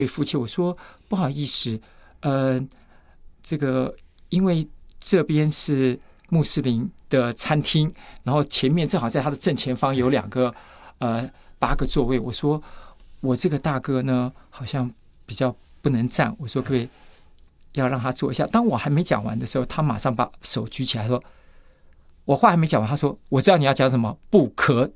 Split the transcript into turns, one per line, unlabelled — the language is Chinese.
夫妻，我说不好意思，这个因为这边是穆斯林的餐厅，然后前面正好在他的正前方有2个8个座位，我说我这个大哥呢好像比较不能站，我说可不可以要让他坐一下？当我还没讲完的时候，他马上把手举起来说，我话还没讲完，他说我知道你要讲什么，不可